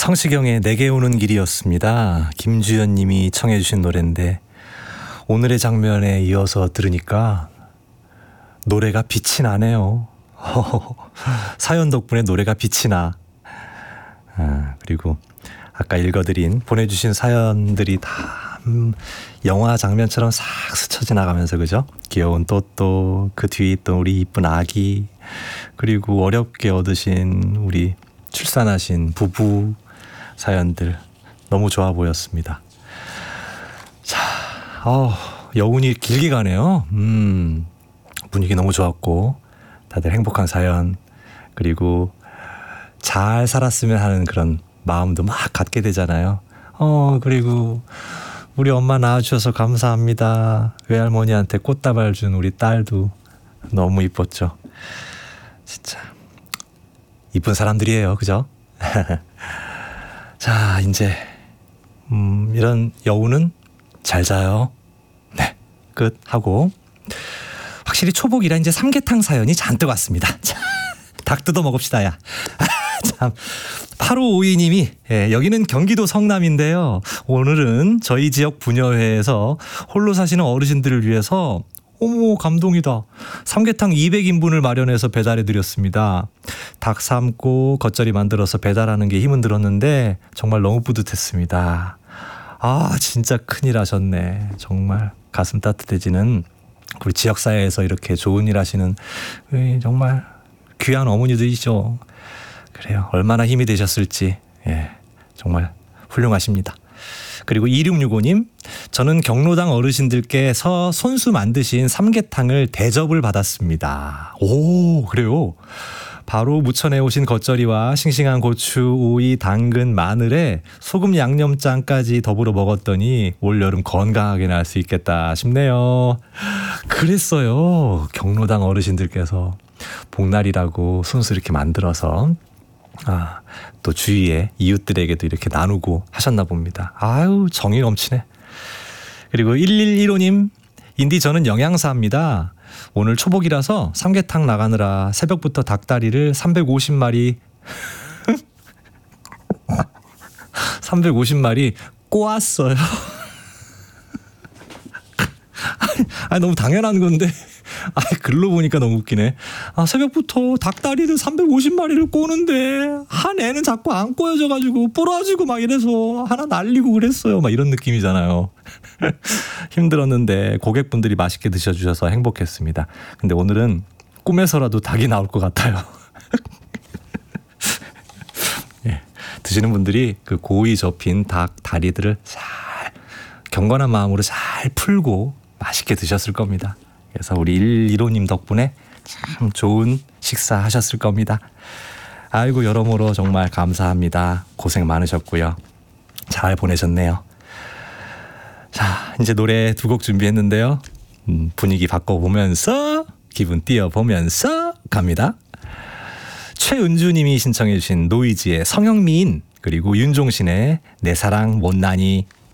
성시경의 내게 오는 길이었습니다. 김주연 님이 청해 주신 노래인데 오늘의 장면에 이어서 들으니까 노래가 빛이 나네요. 사연 덕분에 노래가 빛이 나. 그리고 아까 읽어드린 보내주신 사연들이 다 영화 장면처럼 싹 스쳐 지나가면서, 그죠? 귀여운 또또, 그 뒤에 있던 우리 이쁜 아기, 그리고 어렵게 얻으신 우리 출산하신 부부 사연들 너무 좋아 보였습니다. 자, 여운이 길게 가네요. 분위기 너무 좋았고 다들 행복한 사연, 그리고 잘 살았으면 하는 그런 마음도 막 갖게 되잖아요. 그리고 우리 엄마 낳아주셔서 감사합니다. 외할머니한테 꽃다발 준 우리 딸도 너무 이뻤죠. 진짜 이쁜 사람들이에요, 그죠? 자, 이제 이런 여우는 잘 자요. 네, 끝 하고 확실히 초복이라 이제 삼계탕 사연이 잔뜩 왔습니다. 자, 닭 뜯어 먹읍시다, 야. 참, 8552님이 여기는 경기도 성남인데요. 오늘은 저희 지역 부녀회에서 홀로 사시는 어르신들을 위해서 어머 감동이다. 삼계탕 200인분을 마련해서 배달해드렸습니다. 닭 삶고 겉절이 만들어서 배달하는 게 힘은 들었는데 정말 너무 뿌듯했습니다. 진짜 큰일 하셨네. 정말 가슴 따뜻해지는 우리 지역사회에서 이렇게 좋은 일 하시는 정말 귀한 어머니들이죠. 그래요. 얼마나 힘이 되셨을지 정말 훌륭하십니다. 그리고 2665님, 저는 경로당 어르신들께서 손수 만드신 삼계탕을 대접을 받았습니다. 오, 그래요? 바로 무쳐내 오신 겉절이와 싱싱한 고추, 오이, 당근, 마늘에 소금 양념장까지 더불어 먹었더니 올여름 건강하게 날 수 있겠다 싶네요. 그랬어요. 경로당 어르신들께서 복날이라고 손수 이렇게 만들어서 또 주위에 이웃들에게도 이렇게 나누고 하셨나 봅니다. 아유, 정이 넘치네. 그리고 1115님, 인디 저는 영양사입니다. 오늘 초복이라서 삼계탕 나가느라 새벽부터 닭다리를 350마리 350마리 꼬았어요. 너무 당연한 건데 글로 보니까 너무 웃기네. 새벽부터 닭다리를 350마리를 꼬는데 한 애는 자꾸 안 꼬여져가지고 부러지고 막 이래서 하나 날리고 그랬어요. 막 이런 느낌이잖아요. 힘들었는데 고객분들이 맛있게 드셔주셔서 행복했습니다. 근데 오늘은 꿈에서라도 닭이 나올 것 같아요. 드시는 분들이 그 고이 접힌 닭 다리들을 잘 경건한 마음으로 잘 풀고 맛있게 드셨을 겁니다. 그래서 우리 115님 덕분에 참 좋은 식사 하셨을 겁니다. 아이고, 여러모로 정말 감사합니다. 고생 많으셨고요. 잘 보내셨네요. 자, 이제 노래 2곡 준비했는데요. 분위기 바꿔보면서 기분 띄워보면서 갑니다. 최은주님이 신청해 주신 노이즈의 성형미인, 그리고 윤종신의 내 사랑 못나니.